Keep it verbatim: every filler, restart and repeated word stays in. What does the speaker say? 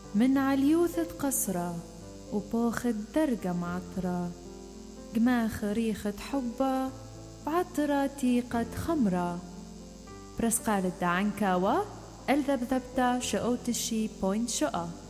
من عليوثة قصرة وبوخة درجة معطرة، جماخ ريخة حبة بعطرة تيقة خمرة، برسقال الدعنكاوة الذبذبتا شقوتشي بوينت شقة.